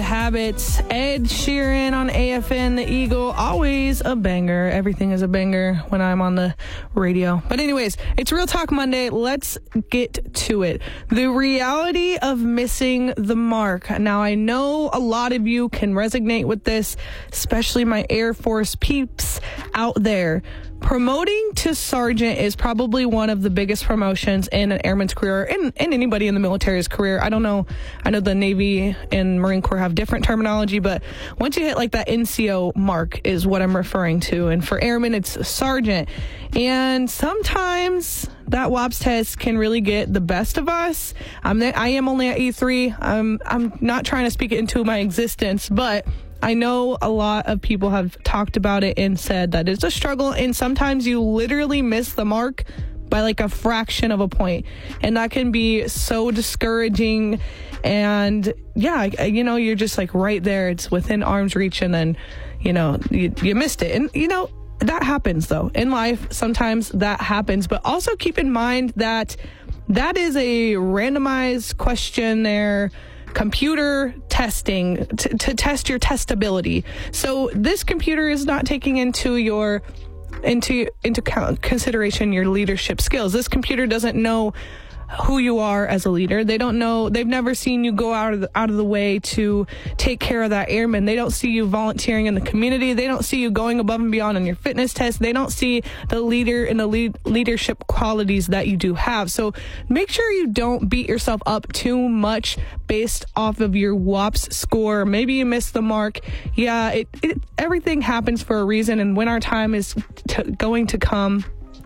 Habits. Ed Sheeran on AFN, The Eagle. Always a banger. Everything is a banger when I'm on the radio. But anyways, it's Real Talk Monday. Let's get to it. The reality of missing the mark. Now, I know a lot of you can resonate with this, especially my Air Force peeps out there. Promoting to sergeant is probably one of the biggest promotions in an airman's career, and anybody in the military's career. I don't know. I know the Navy and Marine Corps have different terminology, but once you hit like that NCO mark is what I'm referring to. And for airmen, it's sergeant. And sometimes that WAPS test can really get the best of us. I am only at E3. I'm not trying to speak it into my existence, but I know a lot of people have talked about it and said that it's a struggle, and sometimes you literally miss the mark by like a fraction of a point, and that can be so discouraging. And yeah, you're just like right there, it's within arm's reach, and then you missed it. And that happens though in life. Sometimes that happens, but also keep in mind that is a randomized questionnaire, computer testing to test your testability. So this computer is not taking into consideration your leadership skills. This computer doesn't know who you are as a leader. They don't know. They've never seen you go out of the way to take care of that airman. They don't see you volunteering in the community. They don't see you going above and beyond on your fitness test. They don't see the leader and the leadership qualities that you do have. So make sure you don't beat yourself up too much based off of your WAPS score. Maybe you missed the mark. Yeah, everything happens for a reason, and when our time is going to come,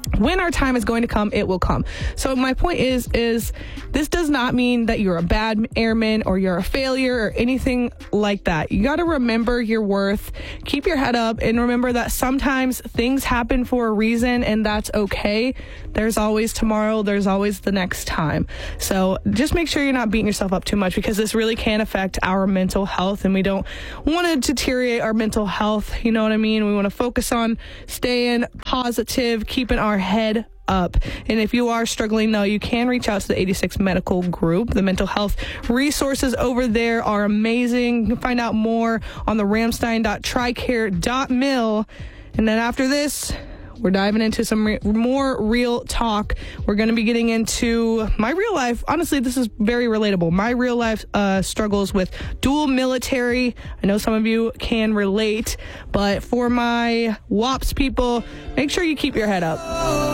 it will come. So my point is this does not mean that you're a bad airman or you're a failure or anything like that. You got to remember your worth, keep your head up, and remember that sometimes things happen for a reason, and that's okay. There's always tomorrow. There's always the next time. So just make sure you're not beating yourself up too much, because this really can affect our mental health, and we don't want to deteriorate our mental health. You know what I mean? We want to focus on staying positive, keeping our head up. And if you are struggling, though, you can reach out to the 86 Medical Group. The mental health resources over there are amazing. You can find out more on the ramstein.tricare.mil. And then after this, we're diving into some more real talk. We're going to be getting into my real life. Honestly, this is very relatable. My real life struggles with dual military. I know some of you can relate, but for my WAPS people, make sure you keep your head up.